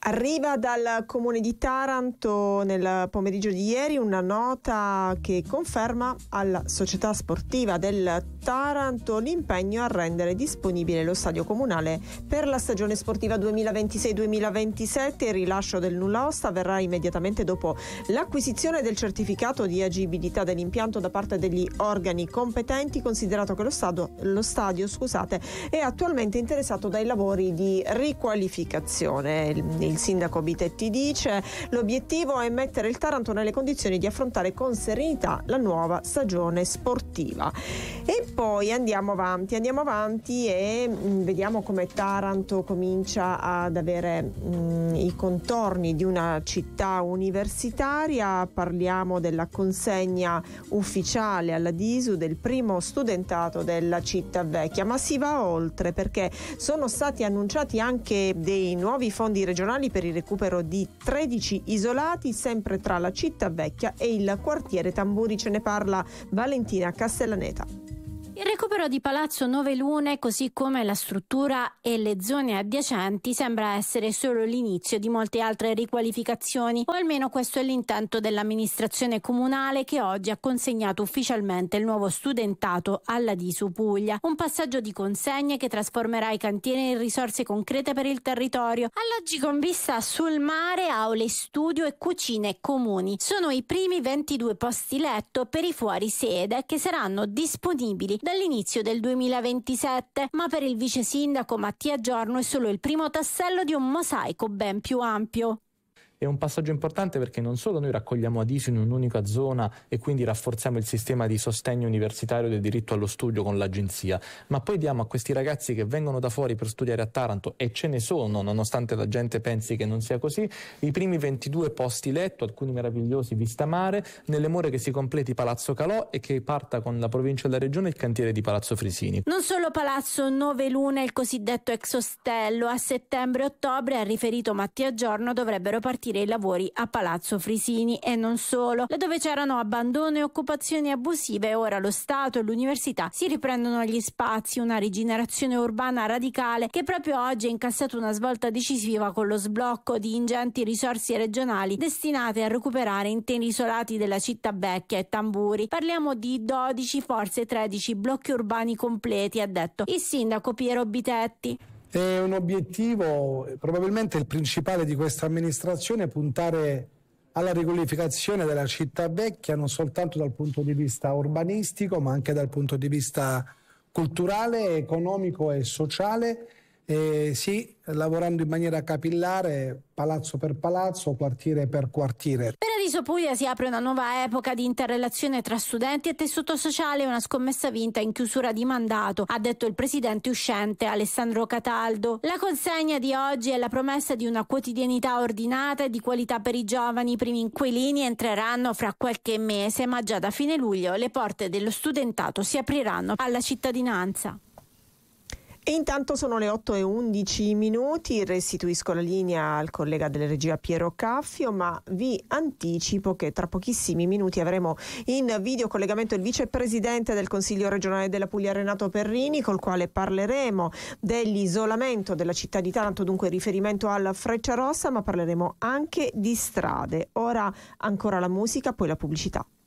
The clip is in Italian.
Arriva dal comune di Taranto nel pomeriggio di ieri una nota che conferma alla società sportiva del Taranto l'impegno a rendere disponibile lo stadio comunale per la stagione sportiva 2026-2027. Il rilascio del nulla osta avverrà immediatamente dopo l'acquisizione del certificato di agibilità dell'impianto da parte degli organi competenti, considerato che lo stadio è attualmente interessato dai lavori di riqualificazione. Il sindaco Bitetti dice: l'obiettivo è mettere il Taranto nelle condizioni di affrontare con serenità la nuova stagione sportiva. E poi andiamo avanti e vediamo come Taranto comincia ad avere i contorni di una città universitaria. Parliamo della consegna ufficiale alla DISU del primo studentato della città vecchia, ma si va oltre, perché sono stati annunciati anche dei nuovi fondi regionali per il recupero di 13 isolati sempre tra la città vecchia e il quartiere Tamburi. Ce ne parla Valentina Castellaneta. Il recupero di Palazzo Nove Lune, così come la struttura e le zone adiacenti, sembra essere solo l'inizio di molte altre riqualificazioni, o almeno questo è l'intento dell'amministrazione comunale, che oggi ha consegnato ufficialmente il nuovo studentato alla DISU Puglia. Un passaggio di consegne che trasformerà i cantieri in risorse concrete per il territorio. Alloggi con vista sul mare, aule studio e cucine comuni. Sono i primi 22 posti letto per i fuorisede che saranno disponibili dall'inizio del 2027, ma per il vice sindaco Mattia Giorno è solo il primo tassello di un mosaico ben più ampio. È un passaggio importante perché non solo noi raccogliamo ADISU in un'unica zona e quindi rafforziamo il sistema di sostegno universitario del diritto allo studio con l'agenzia, ma poi diamo a questi ragazzi che vengono da fuori per studiare a Taranto, e ce ne sono nonostante la gente pensi che non sia così, i primi 22 posti letto, alcuni meravigliosi vista mare, nelle more che si completi Palazzo Calò e che parta con la provincia e la regione il cantiere di Palazzo Frisini. Non solo Palazzo Nove Lune, il cosiddetto ex ostello, a settembre-ottobre, ha riferito Mattia Giorno, dovrebbero partire i lavori a Palazzo Frisini, e non solo. Laddove c'erano abbandono e occupazioni abusive, ora lo Stato e l'università si riprendono gli spazi, una rigenerazione urbana radicale che proprio oggi ha incassato una svolta decisiva con lo sblocco di ingenti risorse regionali destinate a recuperare interi isolati della città vecchia e Tamburi. Parliamo di 12, forse 13 blocchi urbani completi, ha detto il sindaco Piero Bitetti. È un obiettivo, probabilmente il principale di questa amministrazione, puntare alla riqualificazione della città vecchia, non soltanto dal punto di vista urbanistico, ma anche dal punto di vista culturale, economico e sociale. Sì, lavorando in maniera capillare, palazzo per palazzo, quartiere per quartiere. Per Adiso Puglia si apre una nuova epoca di interrelazione tra studenti e tessuto sociale, una scommessa vinta in chiusura di mandato, ha detto il presidente uscente Alessandro Cataldo. La consegna di oggi è la promessa di una quotidianità ordinata e di qualità per i giovani. I primi inquilini entreranno fra qualche mese, ma già da fine luglio le porte dello studentato si apriranno alla cittadinanza. E intanto sono le 8:11, restituisco la linea al collega della regia Piero Caffio, ma vi anticipo che tra pochissimi minuti avremo in video collegamento il vicepresidente del Consiglio regionale della Puglia Renato Perrini, col quale parleremo dell'isolamento della città di Taranto, dunque riferimento alla Frecciarossa, ma parleremo anche di strade. Ora ancora la musica, poi la pubblicità.